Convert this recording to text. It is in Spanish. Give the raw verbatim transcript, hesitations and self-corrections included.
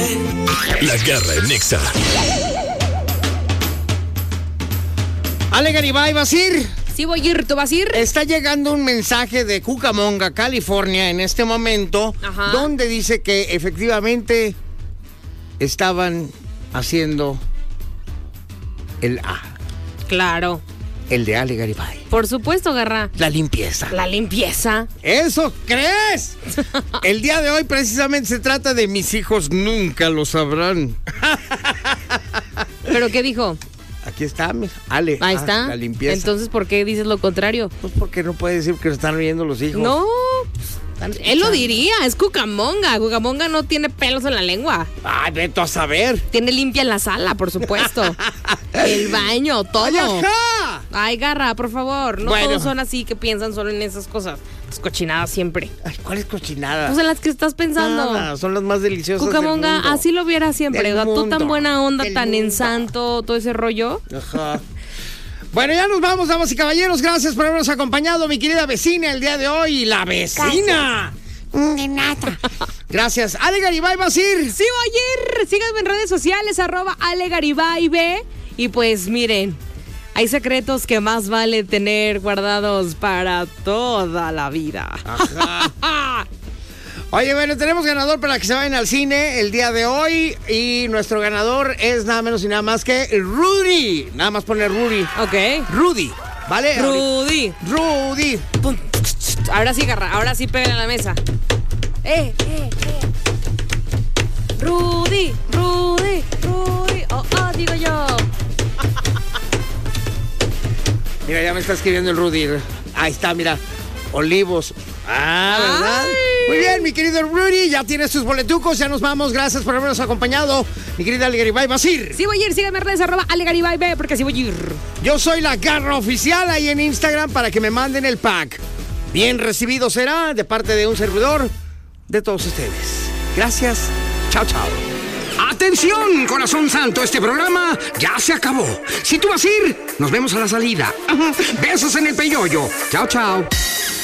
La Garra en Nexa. Ale Garibay, ¿vas a ir? Sí, voy a ir. ¿Tú vas a ir? Está llegando un mensaje de Cucamonga, California, en este momento, Ajá. donde dice que efectivamente estaban haciendo el A, Claro. el de Ale Garibay. Por supuesto, Garra. La limpieza. La limpieza. ¿Eso crees? El día de hoy precisamente se trata de mis hijos nunca lo sabrán. ¿Pero qué dijo? Aquí está, mi- Ale. Ahí ah, está. La limpieza. Entonces, ¿por qué dices lo contrario? Pues porque no puede decir que se están riendo los hijos. No, pues, él lo diría, es Cucamonga. Cucamonga no tiene pelos en la lengua. Ay, veto a saber. Tiene limpia en la sala, por supuesto. El baño, todo. ¡Ay, ajá! Ay, Garra, por favor. No Bueno. todos son así que piensan solo en esas cosas. Es cochinada siempre. Ay, ¿cuál es cochinada? Pues en las que estás pensando. Nada, son las más deliciosas Cucamonga, del mundo. así lo viera siempre. Del O sea, tú mundo. tan buena onda, Del tan en mundo. santo, todo ese rollo. Ajá. Bueno, ya nos vamos, damas y caballeros. Gracias por habernos acompañado, mi querida vecina, el día de hoy. ¡La vecina! De nada. Gracias. Ale Garibay, ¿vas a ir? Sí, voy a ir. Síganme en redes sociales, arroba Ale Garibay B. Y pues miren, hay secretos que más vale tener guardados para toda la vida. Ajá. Oye, bueno, tenemos ganador para que se vayan al cine el día de hoy. Y nuestro ganador es nada menos y nada más que Rudy. Nada más poner Rudy. Ok. Rudy, ¿vale? Rudy. Rudy. Pum. Ahora sí, Garra, ahora sí pégale a la mesa. Eh, eh, eh. Rudy, Rudy, Rudy. Oh, oh, digo yo. Mira, ya me está escribiendo el Rudy. Ahí está, mira. Olivos. Ah, ¿verdad? Ay. Muy bien, mi querido Rudy, ya tienes tus boletucos, ya nos vamos. Gracias por habernos acompañado. Mi querida Ale Garibay, ¿vas a ir? Sí voy a ir, síganme en redes, arroba Ale Garibay B, porque sí voy a ir. Yo soy la Garra Oficial ahí en Instagram para que me manden el pack. Bien recibido será de parte de un servidor de todos ustedes. Gracias. Chao, chao. ¡Atención, corazón santo! Este programa ya se acabó. Si tú vas a ir, nos vemos a la salida. Besos en el peyoyo. Chao, chao.